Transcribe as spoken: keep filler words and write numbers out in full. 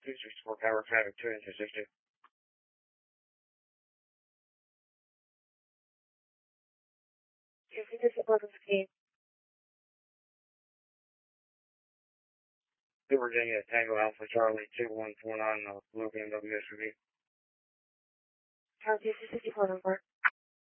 two sixty-four power traffic two intersecting. If you just eleven fifteen. Two Virginia Tango Alpha Charlie two one four nine, uh, blue B M W S U V. Charlie two sixty-four number.